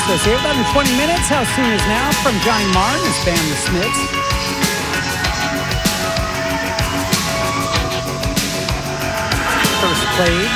associated with 120 Minutes. How Soon Is Now from Johnny Marr and his band, The Smiths. First played.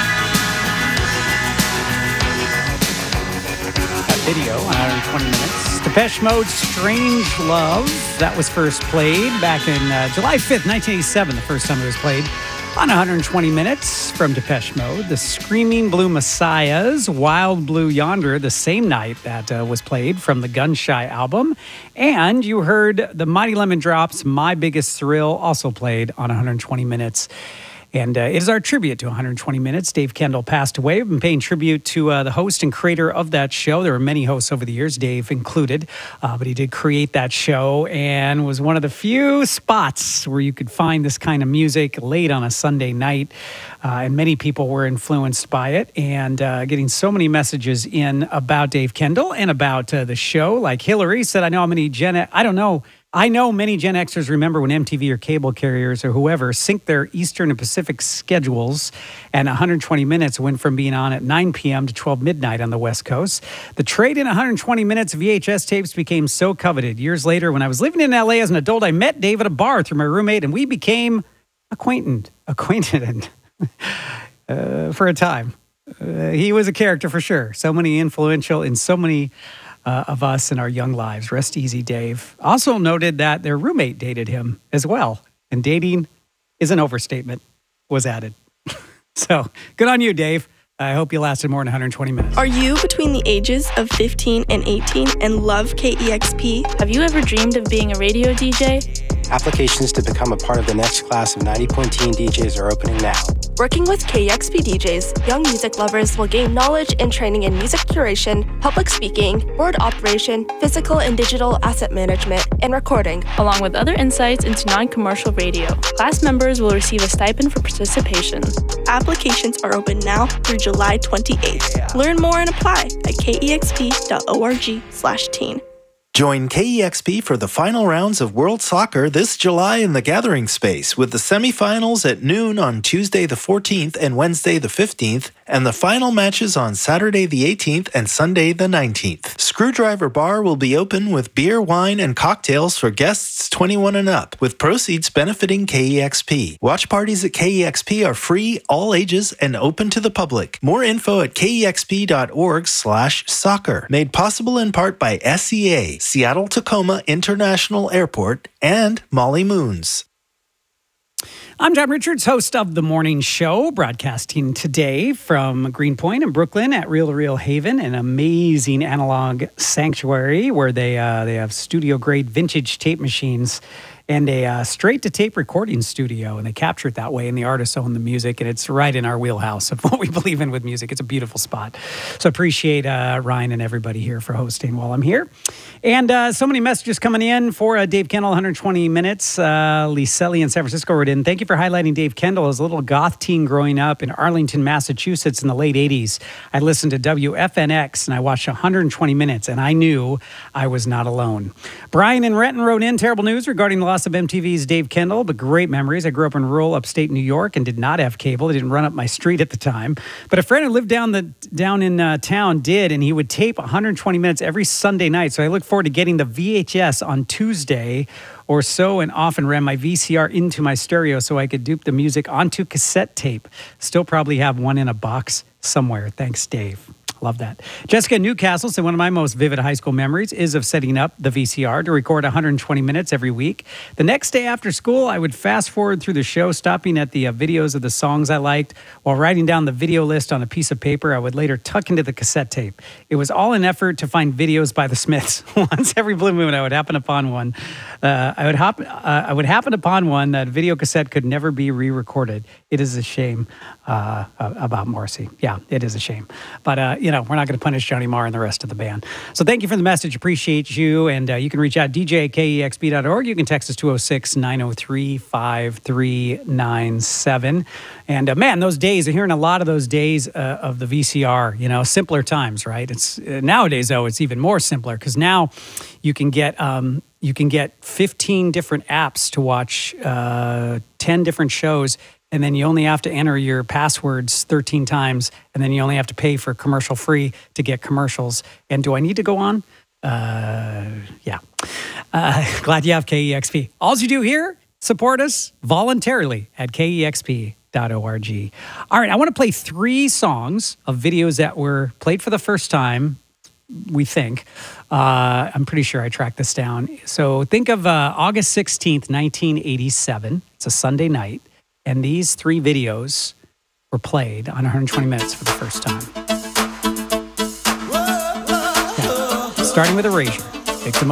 That video on 120 Minutes. Depeche Mode, Strange Love. That was first played back in July 5th, 1987, the first time it was played. On 120 Minutes from Depeche Mode, the Screaming Blue Messiahs, Wild Blue Yonder, the same night that was played from the Gunshy album. And you heard the Mighty Lemon Drops, My Biggest Thrill, also played on 120 Minutes. And it is our tribute to 120 Minutes. Dave Kendall passed away. We've been paying tribute to the host and creator of that show. There were many hosts over the years, Dave included, but he did create that show and was one of the few spots where you could find this kind of music late on a Sunday night. And many people were influenced by it, and getting so many messages in about Dave Kendall and about the show. Like Hillary said, I know many Gen Xers remember when MTV or cable carriers or whoever synced their Eastern and Pacific schedules, and 120 Minutes went from being on at 9 p.m. to 12 midnight on the West Coast. The trade in 120 Minutes VHS tapes became so coveted. Years later, when I was living in LA as an adult, I met Dave at a bar through my roommate, and we became acquainted for a time. He was a character for sure. So many influential in so many of us in our young lives. Rest easy, Dave. Also noted that their roommate dated him as well. And dating is an overstatement, was added. So good on you, Dave. I hope you lasted more than 120 minutes. Are you between the ages of 15 and 18 and love KEXP? Have you ever dreamed of being a radio DJ? Applications to become a part of the next class of 90.teen DJs are opening now. Working with KEXP DJs, young music lovers will gain knowledge and training in music curation, public speaking, board operation, physical and digital asset management, and recording, along with other insights into non-commercial radio. Class members will receive a stipend for participation. Applications are open now through July 28th. Learn more and apply at kexp.org/teen. Join KEXP for the final rounds of World Soccer this July in the Gathering Space, with the semifinals at noon on Tuesday the 14th and Wednesday the 15th, and the final matches on Saturday the 18th and Sunday the 19th. Screwdriver Bar will be open with beer, wine, and cocktails for guests 21 and up, with proceeds benefiting KEXP. Watch parties at KEXP are free, all ages, and open to the public. More info at kexp.org/soccer. Made possible in part by SEA, Seattle-Tacoma International Airport, and Molly Moons. I'm John Richards, host of The Morning Show, broadcasting today from Greenpoint in Brooklyn at Reel to Reel Haven, an amazing analog sanctuary where they have studio-grade vintage tape machines and a straight-to-tape recording studio, and they capture it that way, and the artists own the music, and it's right in our wheelhouse of what we believe in with music. It's a beautiful spot. So appreciate Ryan and everybody here for hosting while I'm here. And so many messages coming in for Dave Kendall, 120 Minutes. Liselli in San Francisco wrote in, thank you for highlighting Dave Kendall as a little goth teen growing up in Arlington, Massachusetts in the late 80s. I listened to WFNX, and I watched 120 Minutes, and I knew I was not alone. Brian in Renton wrote in, terrible news regarding the loss of MTV's Dave Kendall, but great memories. I grew up in rural upstate New York and did not have cable. It didn't run up my street at the time. But a friend who lived down in town did, and he would tape 120 Minutes every Sunday night. So I look forward to getting the VHS on Tuesday or so, and often ran my VCR into my stereo so I could dupe the music onto cassette tape. Still probably have one in a box somewhere. Thanks, Dave. Love that. Jessica Newcastle said, one of my most vivid high school memories is of setting up the VCR to record 120 minutes every week. The next day after school, I would fast forward through the show, stopping at the videos of the songs I liked. While writing down the video list on a piece of paper, I would later tuck into the cassette tape. It was all an effort to find videos by the Smiths. Once every blue moon, I would happen upon one. I would happen upon one that video cassette could never be re-recorded. It is a shame about Morrissey. Yeah, it is a shame. But, we're not going to punish Johnny Marr and the rest of the band. So thank you for the message. Appreciate you. And you can reach out, dj@kexp.org. You can text us 206-903-5397. And man, those days, I'm hearing a lot of those days of the VCR, simpler times, right? It's nowadays, though, it's even more simpler because now you can get 15 different apps to watch 10 different shows and then you only have to enter your passwords 13 times, and then you only have to pay for commercial free to get commercials. And do I need to go on? Yeah. Glad you have KEXP. All you do here, support us voluntarily at kexp.org. All right, I want to play 3 songs of videos that were played for the first time, we think. I'm pretty sure I tracked this down. So think of August 16th, 1987. It's a Sunday night. And these 3 videos were played on 120 Minutes for the first time. Yeah. Starting with Erasure, Victim of